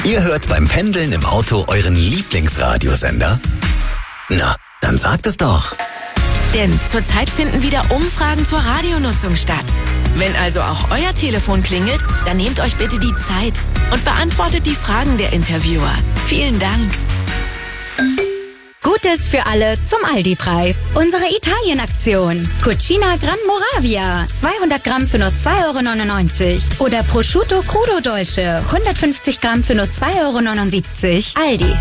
Ihr hört beim Pendeln im Auto euren Lieblingsradiosender? Na, dann sagt es doch. Denn zurzeit finden wieder Umfragen zur Radionutzung statt. Wenn also auch euer Telefon klingelt, dann nehmt euch bitte die Zeit und beantwortet die Fragen der Interviewer. Vielen Dank. Gutes für alle zum Aldi-Preis. Unsere Italien-Aktion. Cucina Gran Moravia. 200 Gramm für nur 2,99 €. Oder Prosciutto Crudo Dolce. 150 Gramm für nur 2,79 €. Aldi.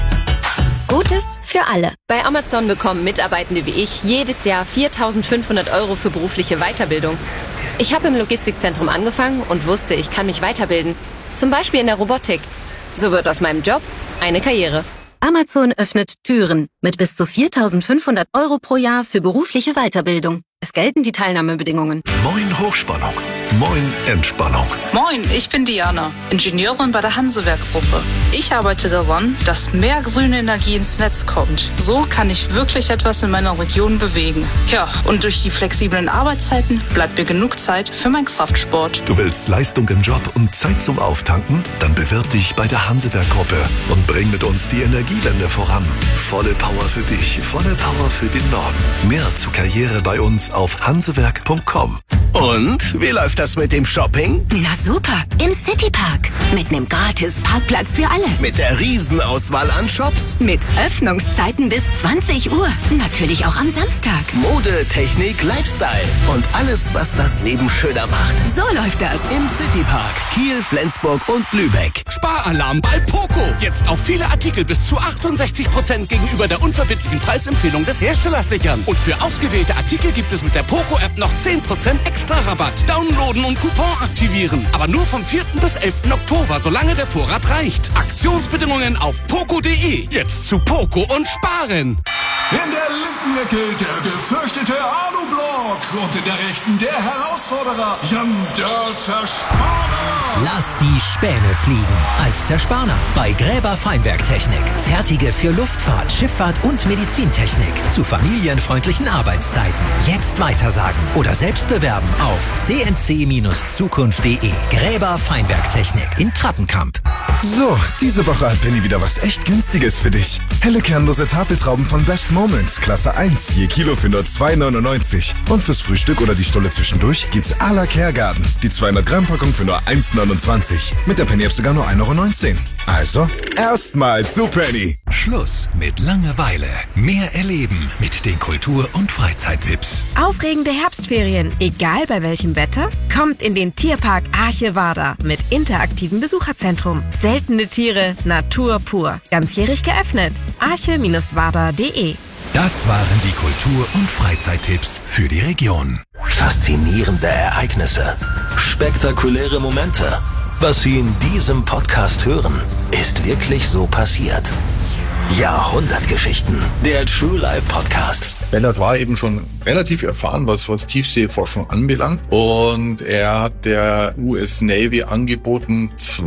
Gutes für alle. Bei Amazon bekommen Mitarbeitende wie ich jedes Jahr 4.500 € für berufliche Weiterbildung. Ich habe im Logistikzentrum angefangen und wusste, ich kann mich weiterbilden. Zum Beispiel in der Robotik. So wird aus meinem Job eine Karriere. Amazon öffnet Türen mit bis zu 4.500 € pro Jahr für berufliche Weiterbildung. Es gelten die Teilnahmebedingungen. Moin Hochspannung. Moin Entspannung. Moin, ich bin Diana, Ingenieurin bei der Hansewerk-Gruppe. Ich arbeite daran, dass mehr grüne Energie ins Netz kommt. So kann ich wirklich etwas in meiner Region bewegen. Ja, und durch die flexiblen Arbeitszeiten bleibt mir genug Zeit für meinen Kraftsport. Du willst Leistung im Job und Zeit zum Auftanken? Dann bewirb dich bei der Hansewerk-Gruppe und bring mit uns die Energiewende voran. Volle Power für dich, volle Power für den Norden. Mehr zur Karriere bei uns auf hansewerk.com. Und wie läuft das mit dem Shopping? Na super, im Citypark. Mit einem gratis Parkplatz für alle. Mit der Riesenauswahl an Shops. Mit Öffnungszeiten bis 20 Uhr. Natürlich auch am Samstag. Mode, Technik, Lifestyle und alles, was das Leben schöner macht. So läuft das. Im Citypark, Kiel, Flensburg und Lübeck. Sparalarm bei Poco. Jetzt auf viele Artikel bis zu 68% gegenüber der unverbindlichen Preisempfehlung des Herstellers sichern. Und für ausgewählte Artikel gibt es mit der Poco-App noch 10% extra Rabatt. Downloaden und Coupon aktivieren. Aber nur vom 4. bis 11. Oktober, solange der Vorrat reicht. Aktionsbedingungen auf poco.de. Jetzt zu Poco und sparen. In der linken Ecke der gefürchtete Alublock und in der rechten der Herausforderer Jan der Zerspaner. Lass die Späne fliegen als Zerspaner bei Gräber Feinwerktechnik. Fertige für Luftfahrt, Schifffahrt und Medizintechnik zu familienfreundlichen Arbeitszeiten. Jetzt weitersagen oder selbst bewerben auf cnc-zukunft.de. Gräber Feinwerktechnik in Trappenkamp. So, diese Woche hat Penny wieder was echt Günstiges für dich. Helle kernlose Tafeltrauben von Best Moments, Klasse 1, je Kilo für nur 2,99. Und fürs Frühstück oder die Stulle zwischendurch gibt's à la Kergarten. Die 200 Gramm Packung für nur 1,29. Mit der Penny-App sogar nur 1,19 €. Also, erstmal zu Penny. Schluss mit Langeweile. Mehr erleben mit den Kultur- und Freizeittipps. Aufregende Herbstferien, egal bei welchem Wetter? Kommt in den Tierpark Arche-Wada mit interaktivem Besucherzentrum. Seltene Tiere, Natur pur. Ganzjährig geöffnet. arche-wada.de. Das waren die Kultur- und Freizeittipps für die Region. Faszinierende Ereignisse. Spektakuläre Momente. Was Sie in diesem Podcast hören, ist wirklich so passiert. Jahrhundertgeschichten. Der True Life Podcast. Bellard war eben schon relativ erfahren, was Tiefseeforschung anbelangt. Und er hat der US Navy angeboten,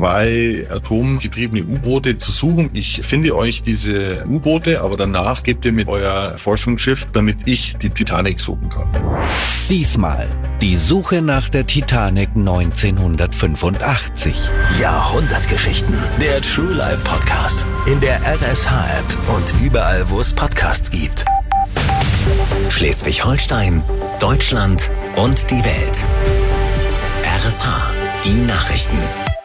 2 atomgetriebene U-Boote zu suchen. Ich finde euch diese U-Boote, aber danach gebt ihr mir euer Forschungsschiff, damit ich die Titanic suchen kann. Diesmal die Suche nach der Titanic 1985. Jahrhundertgeschichten. Der True Life Podcast. In der RSH-App und überall, wo es Podcasts gibt. Schleswig-Holstein, Deutschland und die Welt. RSH, die Nachrichten.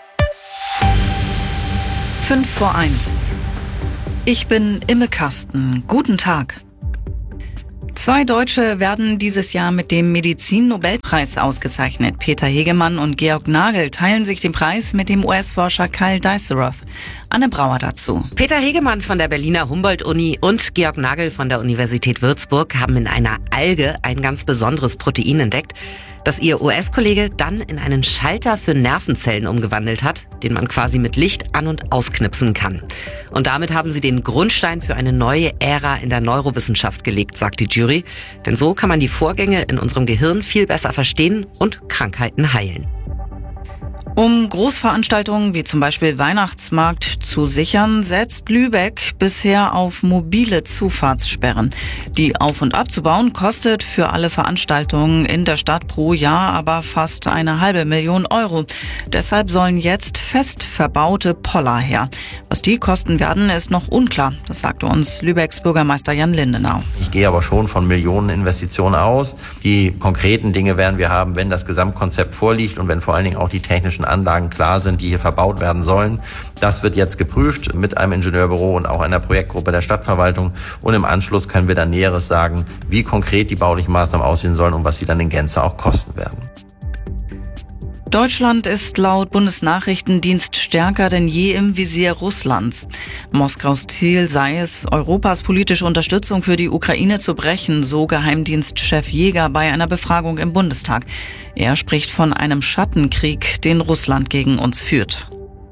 5:01. Ich bin Imme Kasten. Guten Tag. 2 Deutsche werden dieses Jahr mit dem Medizin-Nobelpreis ausgezeichnet. Peter Hegemann und Georg Nagel teilen sich den Preis mit dem US-Forscher Kyle Diceroth. Anne Brauer dazu. Peter Hegemann von der Berliner Humboldt-Uni und Georg Nagel von der Universität Würzburg haben in einer Alge ein ganz besonderes Protein entdeckt, das ihr US-Kollege dann in einen Schalter für Nervenzellen umgewandelt hat, den man quasi mit Licht an- und ausknipsen kann. Und damit haben sie den Grundstein für eine neue Ära in der Neurowissenschaft gelegt, sagt die Jury. Denn so kann man die Vorgänge in unserem Gehirn viel besser verstehen und Krankheiten heilen. Um Großveranstaltungen wie zum Beispiel Weihnachtsmarkt zu sichern, setzt Lübeck bisher auf mobile Zufahrtssperren. Die auf- und abzubauen kostet für alle Veranstaltungen in der Stadt pro Jahr aber fast 500.000 Euro. Deshalb sollen jetzt fest verbaute Poller her. Was die kosten werden, ist noch unklar. Das sagte uns Lübecks Bürgermeister Jan Lindenau. Ich gehe aber schon von Millioneninvestitionen aus. Die konkreten Dinge werden wir haben, wenn das Gesamtkonzept vorliegt und wenn vor allen Dingen auch die technischen Anlagen klar sind, die hier verbaut werden sollen. Das wird jetzt geprüft mit einem Ingenieurbüro und auch einer Projektgruppe der Stadtverwaltung. Und im Anschluss können wir dann Näheres sagen, wie konkret die baulichen Maßnahmen aussehen sollen und was sie dann in Gänze auch kosten werden. Deutschland ist laut Bundesnachrichtendienst stärker denn je im Visier Russlands. Moskaus Ziel sei es, Europas politische Unterstützung für die Ukraine zu brechen, so Geheimdienstchef Jäger bei einer Befragung im Bundestag. Er spricht von einem Schattenkrieg, den Russland gegen uns führt.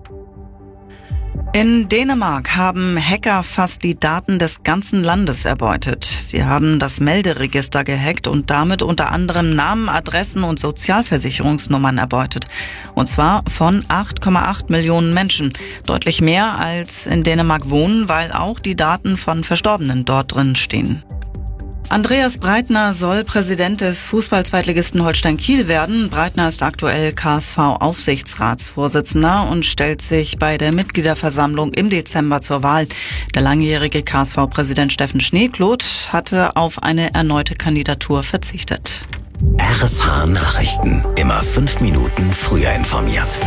In Dänemark haben Hacker fast die Daten des ganzen Landes erbeutet. Sie haben das Melderegister gehackt und damit unter anderem Namen, Adressen und Sozialversicherungsnummern erbeutet. Und zwar von 8,8 Millionen Menschen. Deutlich mehr als in Dänemark wohnen, weil auch die Daten von Verstorbenen dort drin stehen. Andreas Breitner soll Präsident des Fußball-Zweitligisten Holstein Kiel werden. Breitner ist aktuell KSV-Aufsichtsratsvorsitzender und stellt sich bei der Mitgliederversammlung im Dezember zur Wahl. Der langjährige KSV-Präsident Steffen Schneekloth hatte auf eine erneute Kandidatur verzichtet. RSH Nachrichten. Immer 5 Minuten früher informiert.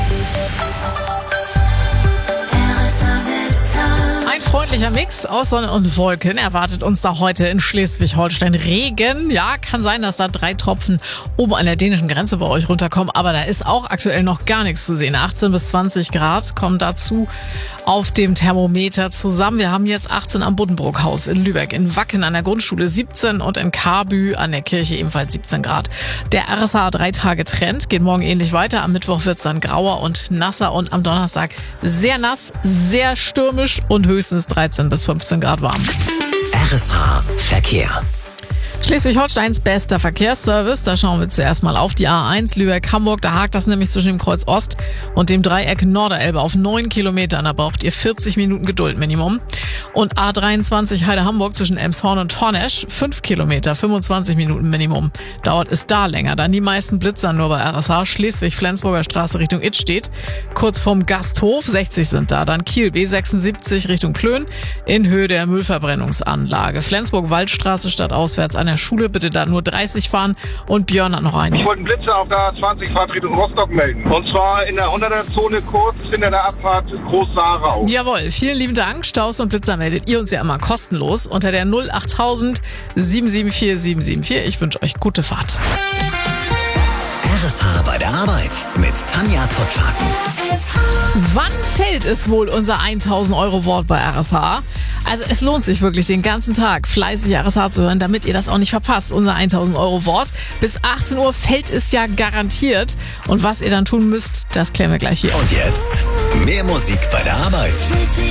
Freundlicher Mix aus Sonne und Wolken erwartet uns da heute in Schleswig-Holstein. Regen, ja, kann sein, dass da 3 Tropfen oben an der dänischen Grenze bei euch runterkommen, aber da ist auch aktuell noch gar nichts zu sehen. 18 bis 20 Grad kommen dazu auf dem Thermometer zusammen. Wir haben jetzt 18 am Buddenbrookhaus in Lübeck, in Wacken an der Grundschule 17 und in Kabü an der Kirche ebenfalls 17 Grad. Der RSH 3-Tage-Trend geht morgen ähnlich weiter. Am Mittwoch wird es dann grauer und nasser und am Donnerstag sehr nass, sehr stürmisch und höchstens 13 bis 15 Grad warm. RSH Verkehr. Schleswig-Holsteins bester Verkehrsservice. Da schauen wir zuerst mal auf die A1 Lübeck-Hamburg. Da hakt das nämlich zwischen dem Kreuz Ost und dem Dreieck Norderelbe auf 9 Kilometern. Da braucht ihr 40 Minuten Geduld Minimum. Und A23 Heide-Hamburg zwischen Elmshorn und Tornesch 5 Kilometer, 25 Minuten Minimum. Dauert es da länger. Dann die meisten Blitzer nur bei RSH. Schleswig-Flensburger Straße Richtung Idstedt. Kurz vorm Gasthof 60 sind da. Dann Kiel B76 Richtung Plön in Höhe der Müllverbrennungsanlage. Flensburg-Waldstraße stadtauswärts an der Schule, bitte da nur 30 fahren. Und Björn hat noch einen. Ich wollte einen Blitzer auf der A20 Fahrtrichtung Rostock melden. Und zwar in der 100er-Zone kurz hinter der Abfahrt Groß-Saarau. Jawohl, vielen lieben Dank. Staus und Blitzer meldet ihr uns ja immer kostenlos unter der 08000 774 774. Ich wünsche euch gute Fahrt. RSH bei der Arbeit mit Tanja Pottlaken. Wann fällt es wohl unser 1000 Euro Wort bei RSH? Also es lohnt sich wirklich den ganzen Tag fleißig RSH zu hören, damit ihr das auch nicht verpasst. Unser 1000 Euro Wort. Bis 18 Uhr fällt es ja garantiert. Und was ihr dann tun müsst, das klären wir gleich hier. Und jetzt mehr Musik bei der Arbeit.